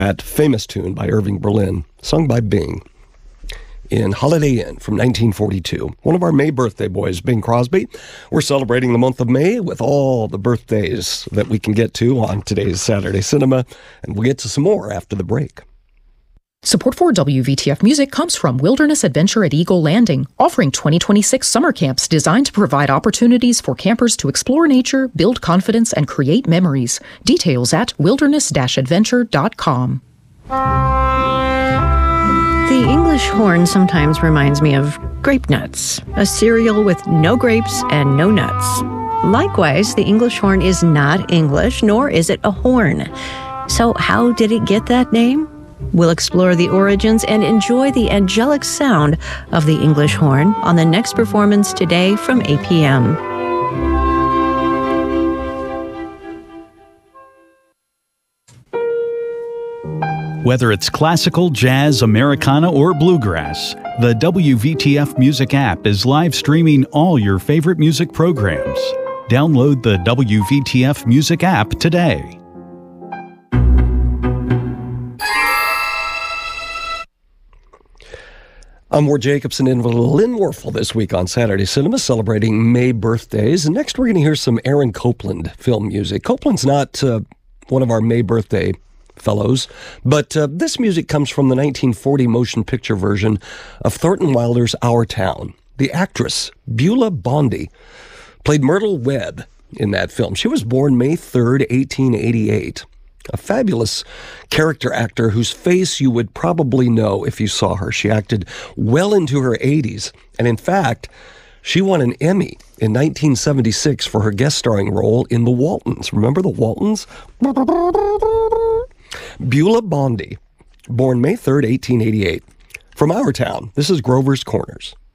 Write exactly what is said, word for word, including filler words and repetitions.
That famous tune by Irving Berlin, sung by Bing in Holiday Inn from nineteen forty-two. One of our May birthday boys, Bing Crosby. We're celebrating the month of May with all the birthdays that we can get to on today's Saturday Cinema, and we'll get to some more after the break. Support for W V T F Music comes from Wilderness Adventure at Eagle Landing, offering twenty twenty-six summer camps designed to provide opportunities for campers to explore nature, build confidence, and create memories. Details at wilderness dash adventure dot com. The English horn sometimes reminds me of grape nuts, a cereal with no grapes and no nuts. Likewise, the English horn is not English, nor is it a horn. So how did it get that name? We'll explore the origins and enjoy the angelic sound of the English horn on the next performance today from eight p.m. Whether it's classical, jazz, Americana, or bluegrass, the W V T F Music app is live streaming all your favorite music programs. Download the W V T F Music app today. I'm Ward Jacobson in with Lynn Werfel this week on Saturday Cinema, celebrating May birthdays. And next we're going to hear some Aaron Copland film music. Copland's not uh, one of our May birthday fellows, but uh, this music comes from the nineteen forty motion picture version of Thornton Wilder's Our Town. The actress, Beulah Bondi, played Myrtle Webb in that film. She was born May third, eighteen eighty-eight. A fabulous character actor whose face you would probably know if you saw her. She acted well into her eighties, and in fact, she won an Emmy in nineteen seventy-six for her guest starring role in The Waltons. Remember The Waltons? Beulah Bondi, born May third, eighteen eighty-eight. From Our Town, this is Grover's Corners.